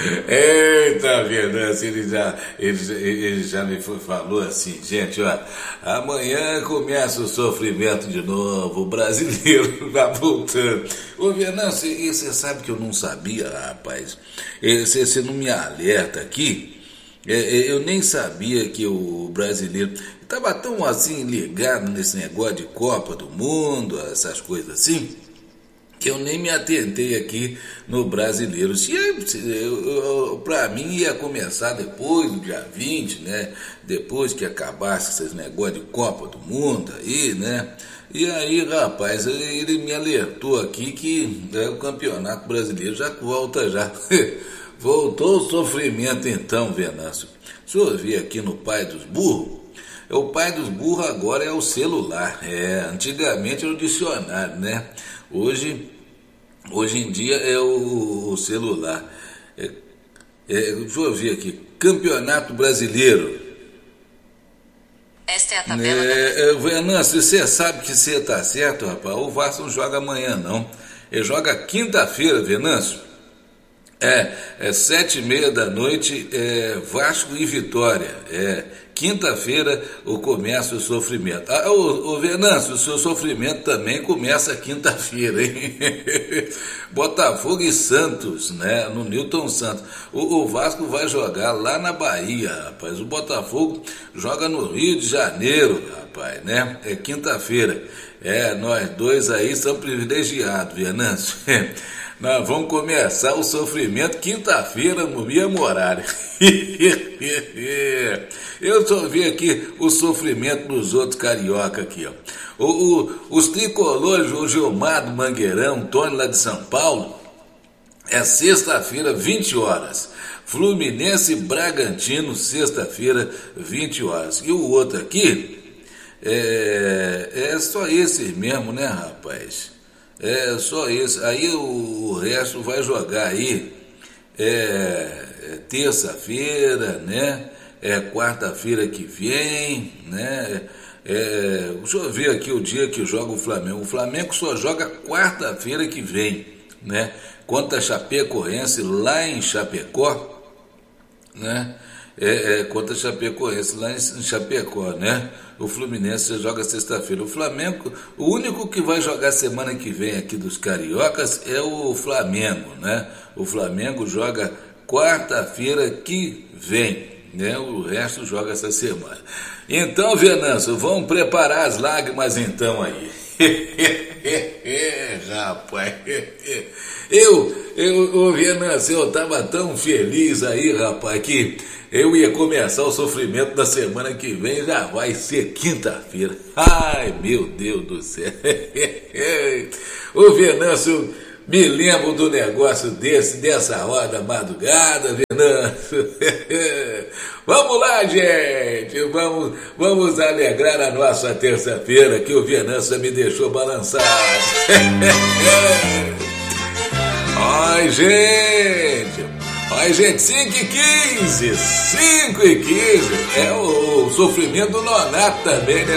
Eita, Venâncio, ele já me falou assim, gente, ó, amanhã começa o sofrimento de novo, o brasileiro vai voltando. Ô, Venâncio, você sabe que eu não sabia, rapaz, você não me alerta aqui, eu nem sabia que o brasileiro estava tão assim ligado nesse negócio de Copa do Mundo, essas coisas assim, que eu nem me atentei aqui no brasileiro. Para mim ia começar depois do dia 20, né? Depois que acabasse esses negócios de Copa do Mundo aí, né? E aí, rapaz, ele me alertou aqui que o campeonato brasileiro já volta já. Voltou o sofrimento então, Venâncio. Se eu ver aqui no Pai dos Burros, o pai dos burros agora é o celular. Antigamente era o dicionário, né? Hoje em dia é o celular. Deixa eu ver aqui. Campeonato Brasileiro. Esta é a tabela. Venâncio, você sabe que você está certo, rapaz. O Vasco não joga amanhã, não. Ele joga quinta-feira, Venâncio. 7h30 da noite, Vasco e Vitória. Quinta-feira começa o sofrimento. Ô Venâncio, o seu sofrimento também começa quinta-feira, hein? Botafogo e Santos, né? No Newton Santos. O Vasco vai jogar lá na Bahia, rapaz. O Botafogo joga no Rio de Janeiro, rapaz, né? É quinta-feira. Nós dois aí somos privilegiados, Venâncio. Nós vamos começar o sofrimento quinta-feira no mesmo horário. Eu só vi aqui o sofrimento dos outros carioca aqui, ó. Os tricolores, o Gilmar do Mangueirão, Tony lá de São Paulo, sexta-feira, 20 horas. Fluminense e Bragantino, sexta-feira, 20 horas. E o outro aqui, só esse mesmo, né, rapaz? Só esse. Aí o resto vai jogar aí terça-feira, né? Quarta-feira que vem, né? Deixa eu ver aqui o dia que joga o Flamengo. O Flamengo só joga quarta-feira que vem, né? Contra a Chapecoense lá em Chapecó, né? Contra a Chapecoense lá em Chapecó, né? O Fluminense joga sexta-feira. O Flamengo, o único que vai jogar semana que vem aqui dos cariocas é o Flamengo, né? O Flamengo joga quarta-feira que vem, né? O resto joga essa semana. Então, Venâncio, vamos preparar as lágrimas então aí. Rapaz, Venâncio, eu tava tão feliz aí, rapaz, que eu ia começar o sofrimento da semana que vem, já vai ser quinta-feira. Ai, meu Deus do céu. Ô, Venâncio, me lembro do negócio dessa hora da madrugada, Venâncio. Vamos lá, gente, vamos alegrar a nossa terça-feira, que o Venâncio me deixou balançar. Ai, gente, 5h15, o sofrimento do Nonato também, né?